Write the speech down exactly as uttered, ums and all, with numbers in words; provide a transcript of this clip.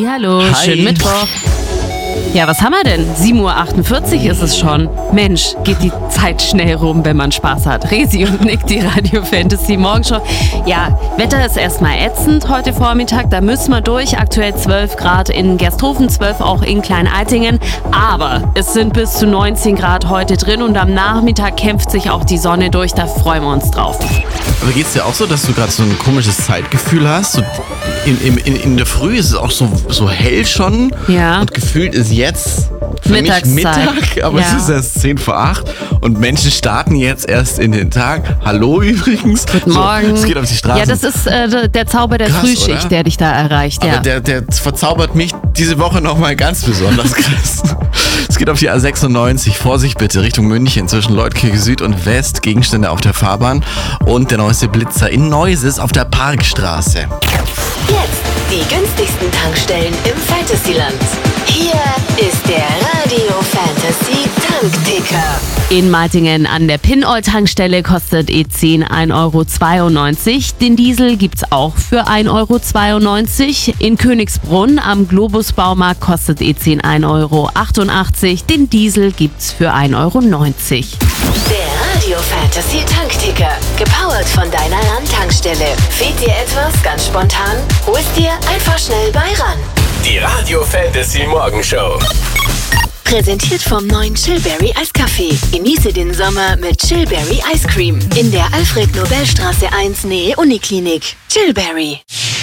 Hallihallo, Hi. schönen Mittwoch. Ja, was haben wir denn? sieben Uhr achtundvierzig ist es schon. Mensch, geht die Zeit schnell rum, wenn man Spaß hat. Resi und Nick, die Radio Fantasy Morgenshow. Ja, Wetter ist erstmal ätzend heute Vormittag, da müssen wir durch. Aktuell zwölf Grad in Gersthofen, zwölf auch in Klein-Eitingen. Aber es sind bis zu neunzehn Grad heute drin und am Nachmittag kämpft sich auch die Sonne durch, da freuen wir uns drauf. Aber geht's dir auch so, dass du gerade so ein komisches Zeitgefühl hast? So in, in, in der Früh ist es auch so, so hell schon. Ja. Und gefühlt ist jetzt für Mittagszeit. mich Mittag, aber Ja. es ist erst zehn vor acht und Menschen starten jetzt erst in den Tag. Hallo übrigens. Guten So, Morgen. es geht auf die Straße. Ja, das ist äh, der Zauber der Krass, Frühschicht, oder? der dich da erreicht. Aber Ja. der, der verzaubert mich diese Woche nochmal ganz besonders krass. Es geht auf die A sechsundneunzig, Vorsicht bitte, Richtung München, zwischen Leutkirche Süd und West, Gegenstände auf der Fahrbahn und der neueste Blitzer in Neuses auf der Parkstraße. Jetzt die günstigsten Tankstellen im Fantasyland. Hier ist der Radio Fantasy Tankticker. In Meitingen an der Pin-Oil-Tankstelle kostet E zehn ein Euro zweiundneunzig. Den Diesel gibt's auch für ein Euro zweiundneunzig. In Königsbrunn am Globus-Baumarkt kostet E zehn ein Euro achtundachtzig. Den Diesel gibt's für ein Euro neunzig. Der Radio Fantasy Tankticker. Gepowert von deiner Randtankstelle. Fehlt dir etwas ganz spontan? Hol's dir einfach schnell bei ran. Die Radio Fantasy Morgenshow. Präsentiert vom neuen Chillberry Eiskaffee. Genieße den Sommer mit Chillberry Ice Cream. In der Alfred-Nobel-Straße eins Nähe Uniklinik. Chillberry.